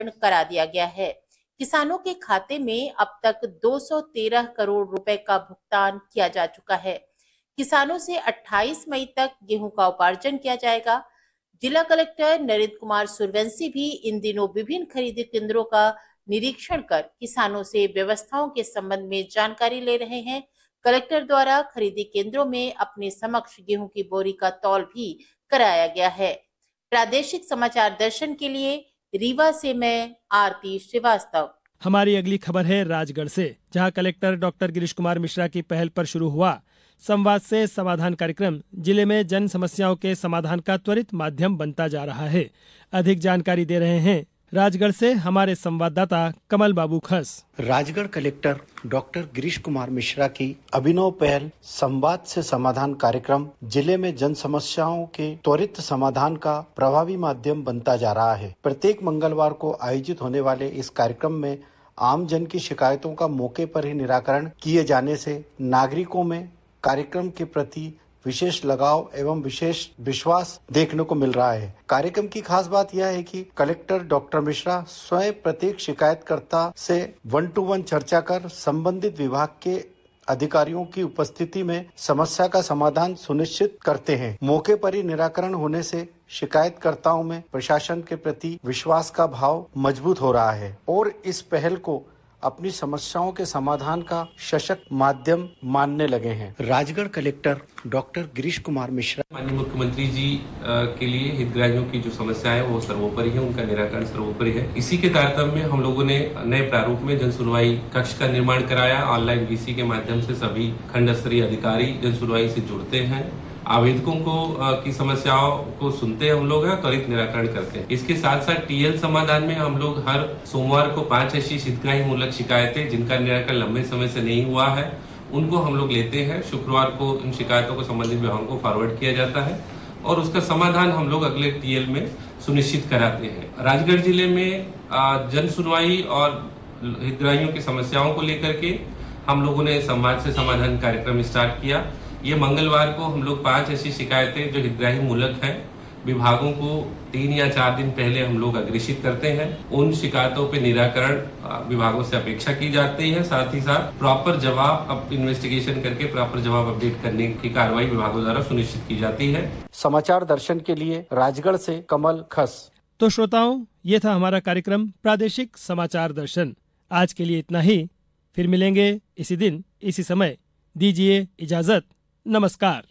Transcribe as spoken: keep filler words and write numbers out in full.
करा दिया गया है। किसानों के खाते में अब तक दो सौ तेरह करोड़ रुपए का भुगतान किया जा चुका है। किसानों से अट्ठाईस मई तक गेहूं का उपार्जन किया जाएगा। जिला कलेक्टर नरेंद्र कुमार सूर्यवंशी भी इन दिनों विभिन्न खरीदी केंद्रों का निरीक्षण कर किसानों से व्यवस्थाओं के संबंध में जानकारी ले रहे हैं। कलेक्टर द्वारा खरीदी केंद्रों में अपने समक्ष गेहूं की बोरी का तौल भी कराया गया है। प्रादेशिक समाचार दर्शन के लिए रीवा से मैं आरती श्रीवास्तव। हमारी अगली खबर है राजगढ़ से, जहां कलेक्टर डॉक्टर गिरीश कुमार मिश्रा की पहल पर शुरू हुआ संवाद से समाधान कार्यक्रम जिले में जन समस्याओं के समाधान का त्वरित माध्यम बनता जा रहा है। अधिक जानकारी दे रहे हैं राजगढ़ से हमारे संवाददाता कमल बाबू खस। राजगढ़ कलेक्टर डॉक्टर गिरीश कुमार मिश्रा की अभिनव पहल संवाद से समाधान कार्यक्रम जिले में जन समस्याओं के त्वरित समाधान का प्रभावी माध्यम बनता जा रहा है। प्रत्येक मंगलवार को आयोजित होने वाले इस कार्यक्रम में आम जन की शिकायतों का मौके पर ही निराकरण किए जाने से नागरिकों में कार्यक्रम के प्रति विशेष लगाव एवं विशेष विश्वास देखने को मिल रहा है। कार्यक्रम की खास बात यह है कि कलेक्टर डॉक्टर मिश्रा स्वयं प्रत्येक शिकायतकर्ता से वन टू वन चर्चा कर संबंधित विभाग के अधिकारियों की उपस्थिति में समस्या का समाधान सुनिश्चित करते हैं। मौके पर ही निराकरण होने से शिकायतकर्ताओं में प्रशासन के प्रति विश्वास का भाव मजबूत हो रहा है और इस पहल को अपनी समस्याओं के समाधान का सशक्त माध्यम मानने लगे हैं। Rajgarh collector doctor Girish Kumar Mishra. माननीय मुख्यमंत्री जी के लिए हितग्राहियों की जो समस्या है वो सर्वोपरि है, उनका निराकरण सर्वोपरि है। इसी के तारतम्य में हम लोगों ने नए प्रारूप में जन सुनवाई कक्ष का निर्माण कराया। ऑनलाइन वीसी के माध्यम से सभी खंड स्तरीय अधिकारी जन सुनवाई से जुड़ते हैं, आवेदकों को की समस्याओं को सुनते हैं हम लोग है, त्वरित निराकरण करते हैं। इसके साथ साथ टीएल समाधान में हम लोग हर सोमवार को पांच ऐसी हितग्राही मूलक शिकायतें जिनका निराकरण लंबे समय से नहीं हुआ है उनको हम लोग लेते हैं। शुक्रवार को इन शिकायतों को संबंधित विभागों को फॉरवर्ड किया जाता है और उसका समाधान हम लोग अगले टीएल में सुनिश्चित कराते हैं। राजगढ़ जिले में जन सुनवाई और हितग्राहियों की समस्याओं को लेकर के हम लोगों ने संवाद से समाधान कार्यक्रम स्टार्ट किया। ये मंगलवार को हम लोग पांच ऐसी शिकायतें जो हितग्राही मूलक हैं विभागों को तीन या चार दिन पहले हम लोग अग्रेषित करते हैं। उन शिकायतों पे निराकरण विभागों से अपेक्षा की जाती है। साथ ही साथ प्रॉपर जवाब अब इन्वेस्टिगेशन करके प्रॉपर जवाब अपडेट करने की कार्रवाई विभागों द्वारा सुनिश्चित की जाती है। समाचार दर्शन के लिए राजगढ़ से कमल खस। तो श्रोताओं, ये था हमारा कार्यक्रम प्रादेशिक समाचार दर्शन। आज के लिए इतना ही, फिर मिलेंगे इसी दिन इसी समय। दीजिए इजाजत, नमस्कार।